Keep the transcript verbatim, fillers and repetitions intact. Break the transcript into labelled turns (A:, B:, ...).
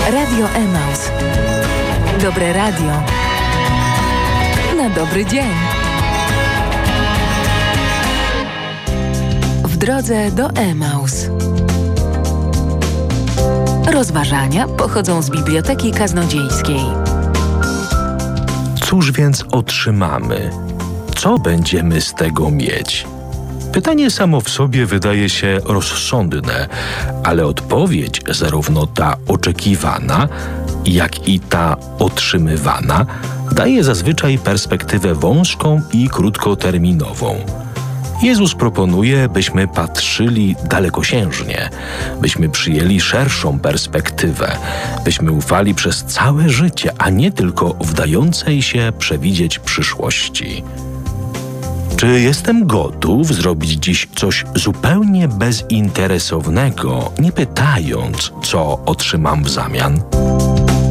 A: Radio Emaus. Dobre radio na dobry dzień. W drodze do Emaus. Rozważania pochodzą z Biblioteki Kaznodziejskiej.
B: Cóż więc otrzymamy? Co będziemy z tego mieć? Pytanie samo w sobie wydaje się rozsądne, ale odpowiedź, zarówno ta oczekiwana, jak i ta otrzymywana, daje zazwyczaj perspektywę wąską i krótkoterminową. Jezus proponuje, byśmy patrzyli dalekosiężnie, byśmy przyjęli szerszą perspektywę, byśmy ufali przez całe życie, a nie tylko w dającej się przewidzieć przyszłości. Czy jestem gotów zrobić dziś coś zupełnie bezinteresownego, nie pytając, co otrzymam w zamian?